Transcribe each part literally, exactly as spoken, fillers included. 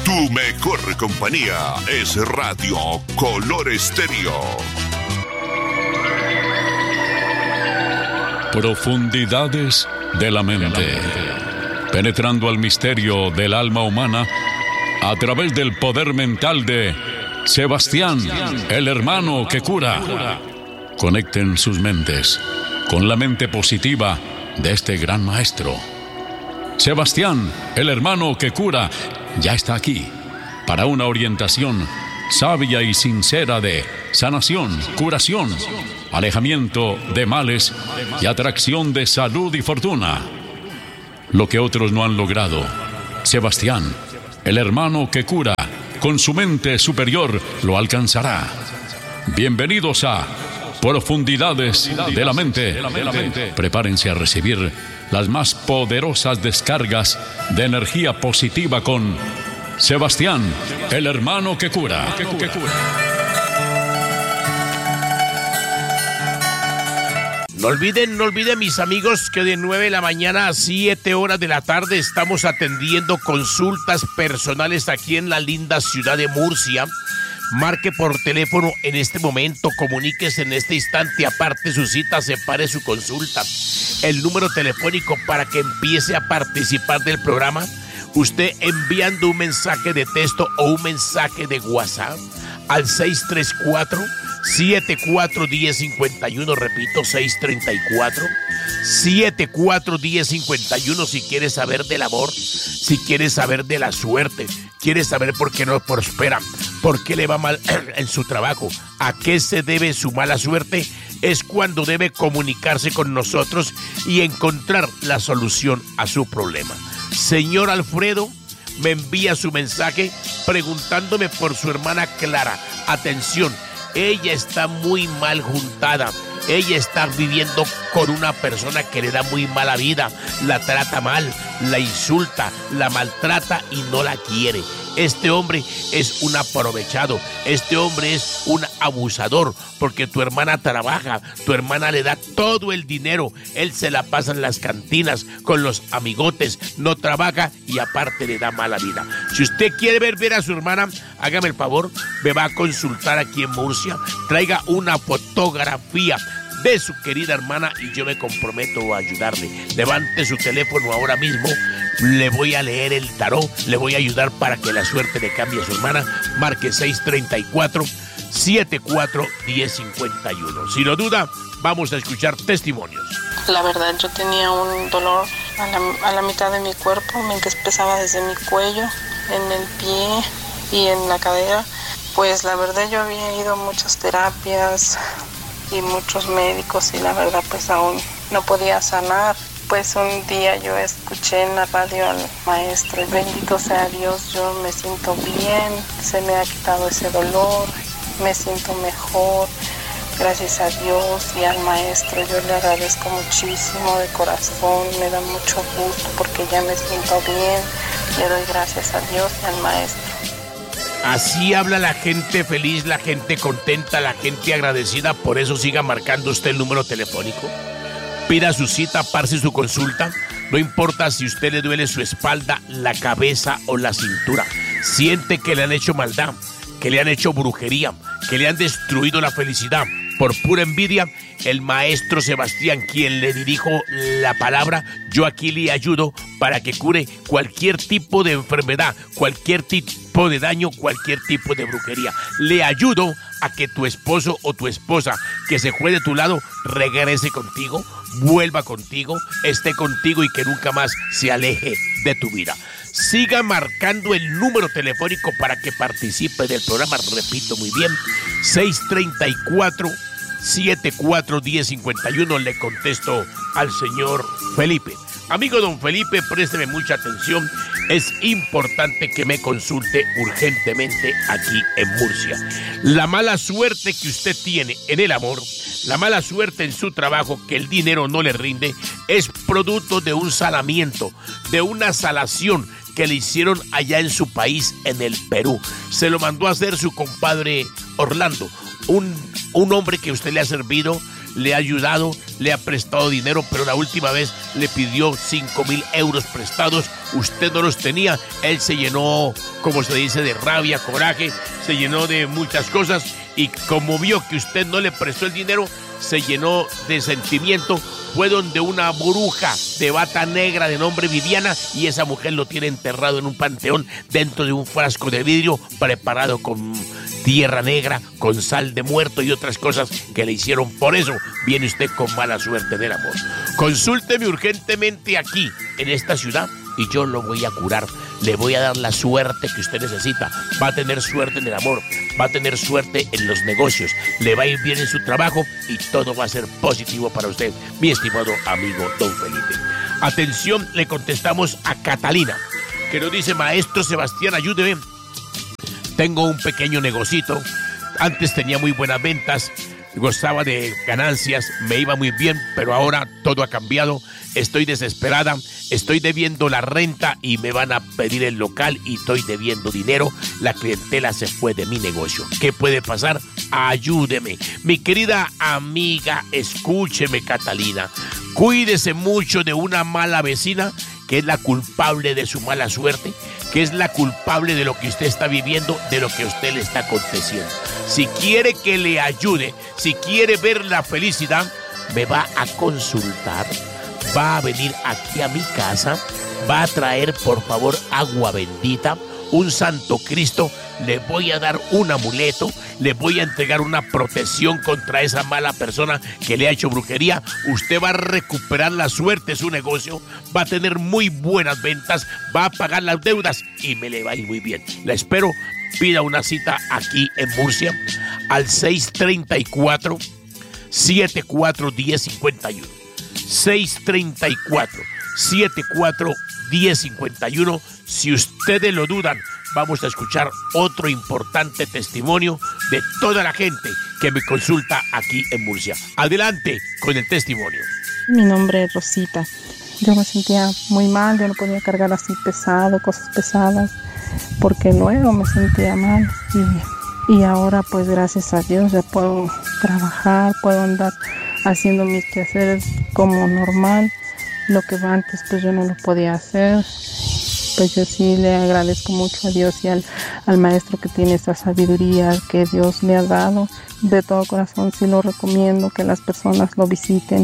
Tu mejor compañía es Radio Color Estéreo. Profundidades de la mente. Penetrando al misterio del alma humana a través del poder mental de Sebastián, el hermano que cura. Conecten sus mentes con la mente positiva de este gran maestro. Sebastián, el hermano que cura, ya está aquí para una orientación sabia y sincera de sanación, curación, alejamiento de males y atracción de salud y fortuna. Lo que otros no han logrado, Sebastián, el hermano que cura, con su mente superior lo alcanzará. Bienvenidos a Profundidades de la Mente. Prepárense a recibir las más poderosas descargas de energía positiva con Sebastián, el hermano que cura. No olviden, no olviden mis amigos que de nueve de la mañana a siete horas de la tarde estamos atendiendo consultas personales aquí en la linda ciudad de Murcia. Marque por teléfono en este momento, comuníquese en este instante, aparte su cita, separe su consulta. El número telefónico para que empiece a participar del programa, usted enviando un mensaje de texto o un mensaje de WhatsApp al seis tres cuatro, siete cuatro uno cero cinco uno, repito, seis tres cuatro, siete cuatro uno cero cinco uno, si quiere saber del amor, si quiere saber de la suerte, quiere saber por qué no prospera, por qué le va mal en su trabajo, a qué se debe su mala suerte, es cuando debe comunicarse con nosotros y encontrar la solución a su problema. Señor Alfredo, me envía su mensaje preguntándome por su hermana Clara. Atención, ella está muy mal juntada. Ella está viviendo con una persona que le da muy mala vida, la trata mal, la insulta, la maltrata y no la quiere. Este hombre es un aprovechado, este hombre es un abusador, porque tu hermana trabaja, tu hermana le da todo el dinero, él se la pasa en las cantinas con los amigotes, no trabaja y aparte le da mala vida. Si usted quiere ver, ver a su hermana, hágame el favor, me va a consultar aquí en Murcia, traiga una fotografía de su querida hermana y yo me comprometo a ayudarle. Levante su teléfono ahora mismo, le voy a leer el tarot, le voy a ayudar para que la suerte le cambie a su hermana. Marque seis tres cuatro, siete cuatro uno cero cinco uno. Si lo duda, vamos a escuchar testimonios. La verdad, yo tenía un dolor a la, a la mitad de mi cuerpo, me empezaba desde mi cuello, en el pie y en la cadera. Pues la verdad yo había ido a muchas terapias y muchos médicos y la verdad pues aún no podía sanar. Pues un día yo escuché en la radio al maestro, bendito sea Dios, yo me siento bien, se me ha quitado ese dolor, me siento mejor, gracias a Dios y al maestro, yo le agradezco muchísimo de corazón, me da mucho gusto porque ya me siento bien, le doy gracias a Dios y al maestro. Así habla la gente feliz, la gente contenta, la gente agradecida, por eso siga marcando usted el número telefónico. Pida su cita, parce su consulta, no importa si usted le duele su espalda, la cabeza o la cintura. Siente que le han hecho maldad, que le han hecho brujería, que le han destruido la felicidad. Por pura envidia, el maestro Sebastián, quien le dirijo la palabra, yo aquí le ayudo para que cure cualquier tipo de enfermedad, cualquier tipo de daño, cualquier tipo de brujería. Le ayudo a que tu esposo o tu esposa que se fue de tu lado regrese contigo, vuelva contigo, esté contigo y que nunca más se aleje de tu vida. Siga marcando el número telefónico para que participe del programa, repito muy bien, seis tres cuatro, siete cuatro uno cero cinco uno. Le contesto al señor Felipe. Amigo don Felipe, présteme mucha atención, es importante que me consulte urgentemente aquí en Murcia. La mala suerte que usted tiene en el amor, la mala suerte en su trabajo, que el dinero no le rinde, es producto de un salamiento, de una salación que le hicieron allá en su país, en el Perú. Se lo mandó a hacer su compadre Orlando, un, un hombre que usted le ha servido, le ha ayudado, le ha prestado dinero, pero la última vez le pidió cinco mil euros prestados, usted no los tenía, él se llenó, como se dice, de rabia, coraje, se llenó de muchas cosas y como vio que usted no le prestó el dinero, se llenó de sentimiento, fue donde una bruja de bata negra de nombre Viviana y esa mujer lo tiene enterrado en un panteón dentro de un frasco de vidrio preparado con tierra negra, con sal de muerto y otras cosas que le hicieron. Por eso viene usted con mala suerte del amor. Consúlteme urgentemente aquí, en esta ciudad, y yo lo voy a curar. Le voy a dar la suerte que usted necesita. Va a tener suerte en el amor, va a tener suerte en los negocios, le va a ir bien en su trabajo y todo va a ser positivo para usted, mi estimado amigo don Felipe. Atención, le contestamos a Catalina, que nos dice: maestro Sebastián, ayúdeme. Tengo un pequeño negocito, antes tenía muy buenas ventas, gozaba de ganancias, me iba muy bien, pero ahora todo ha cambiado, estoy desesperada, estoy debiendo la renta y me van a pedir el local y estoy debiendo dinero, la clientela se fue de mi negocio. ¿Qué puede pasar? Ayúdeme. Mi querida amiga, escúcheme, Catalina, cuídese mucho de una mala vecina que es la culpable de su mala suerte, que es la culpable de lo que usted está viviendo, de lo que a usted le está aconteciendo. Si quiere que le ayude, si quiere ver la felicidad, me va a consultar, va a venir aquí a mi casa, va a traer por favor agua bendita, un santo Cristo, le voy a dar un amuleto, le voy a entregar una protección contra esa mala persona que le ha hecho brujería. Usted va a recuperar la suerte de su negocio, va a tener muy buenas ventas, va a pagar las deudas y me le va a ir muy bien. La espero, pida una cita aquí en Murcia al seis treinta y cuatro, setenta y cuatro, diez cincuenta y uno. seis treinta y cuatro, setenta y cuatro, diez cincuenta y uno. Si ustedes lo dudan, vamos a escuchar otro importante testimonio de toda la gente que me consulta aquí en Murcia. Adelante con el testimonio. Mi nombre es Rosita. Yo me sentía muy mal, yo no podía cargar así pesado, cosas pesadas, porque luego me sentía mal. Y, y ahora pues gracias a Dios ya puedo trabajar, puedo andar haciendo mis quehaceres como normal. Lo que antes pues yo no lo podía hacer. Pues yo sí le agradezco mucho a Dios y al, al maestro que tiene esa sabiduría que Dios me ha dado. De todo corazón sí lo recomiendo, que las personas lo visiten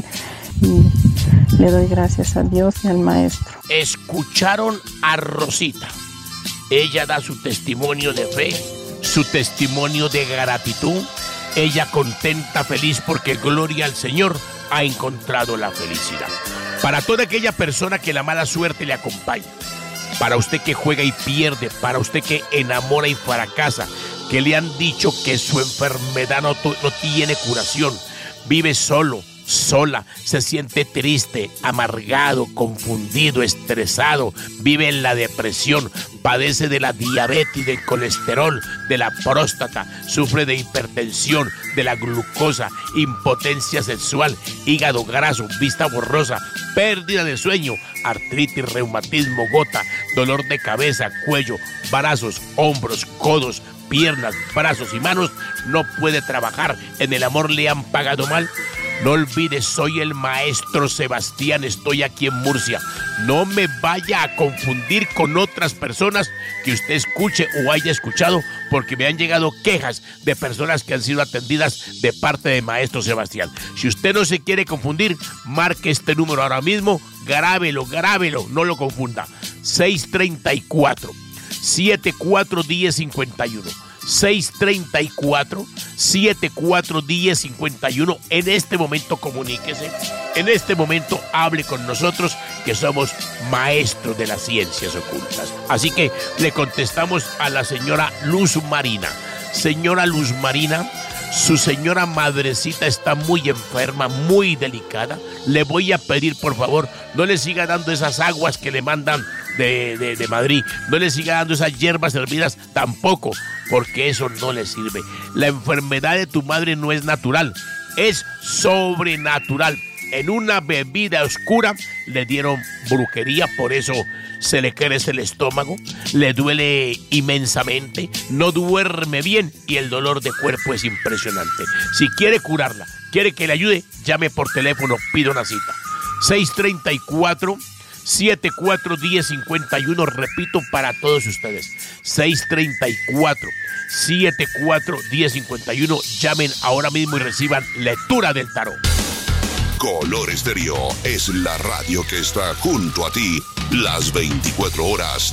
y le doy gracias a Dios y al maestro. Escucharon a Rosita. Ella da su testimonio de fe, su testimonio de gratitud. Ella contenta, feliz, porque gloria al Señor ha encontrado la felicidad. Para toda aquella persona que la mala suerte le acompaña, para usted que juega y pierde, para usted que enamora y fracasa, que le han dicho que su enfermedad no, no tiene curación, vive solo, sola, se siente triste, amargado, confundido, estresado, vive en la depresión, padece de la diabetes, del colesterol, de la próstata, sufre de hipertensión, de la glucosa, impotencia sexual, hígado graso, vista borrosa, pérdida de sueño, artritis, reumatismo, gota, dolor de cabeza, cuello, brazos, hombros, codos, piernas, brazos y manos, no puede trabajar, en el amor le han pagado mal. No olvides, soy el maestro Sebastián, estoy aquí en Murcia. No me vaya a confundir con otras personas que usted escuche o haya escuchado, porque me han llegado quejas de personas que han sido atendidas de parte de maestro Sebastián. Si usted no se quiere confundir, marque este número ahora mismo, grábelo, grábelo, no lo confunda. seis treinta y cuatro, setenta y cuatro, diez cincuenta y uno. seis treinta y cuatro, setenta y cuatro, diez cincuenta y uno. En este momento comuníquese, en este momento hable con nosotros, que somos maestros de las ciencias ocultas. Así que le contestamos a la señora Luz Marina. Señora Luz Marina, su señora madrecita está muy enferma, muy delicada. Le voy a pedir, por favor, no le siga dando esas aguas que le mandan de, de, de Madrid. No le siga dando esas hierbas hervidas tampoco, porque eso no le sirve. La enfermedad de tu madre no es natural, es sobrenatural. En una bebida oscura le dieron brujería, por eso se le crece el estómago, le duele inmensamente, no duerme bien y el dolor de cuerpo es impresionante. Si quiere curarla, ¿Quiere que le ayude? Llame por teléfono, pida una cita. seis tres cuatro, siete cuatro uno cero cinco uno, repito para todos ustedes. seis tres cuatro, siete cuatro uno cero cinco uno. Llamen ahora mismo y reciban lectura del tarot. Color Estéreo es la radio que está junto a ti las veinticuatro horas